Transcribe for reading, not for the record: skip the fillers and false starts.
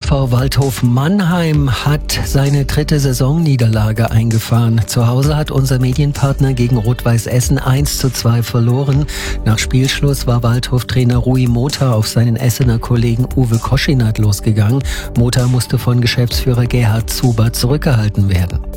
SV Waldhof Mannheim hat seine 3. Saisonniederlage eingefahren. Zu Hause hat unser Medienpartner gegen Rot-Weiß Essen 1:2 verloren. Nach Spielschluss war Waldhof-Trainer Rui Mota auf seinen Essener Kollegen Uwe Koschinat losgegangen. Mota musste von Geschäftsführer Gerhard Zuber zurückgehalten werden.